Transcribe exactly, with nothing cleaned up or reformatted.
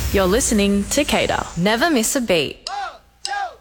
You're listening to Cater. Never miss a beat.